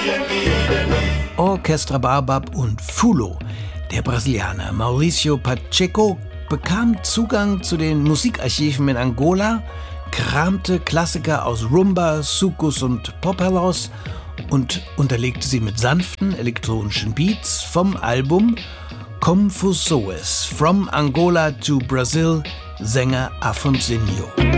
Orchestra Baobab und Fulo. Der Brasilianer Mauricio Pacheco bekam Zugang zu den Musikarchiven in Angola, kramte Klassiker aus Rumba, Soukous und Pop heraus und unterlegte sie mit sanften elektronischen Beats vom Album Confusões, From Angola to Brazil, Sänger Afonsinho.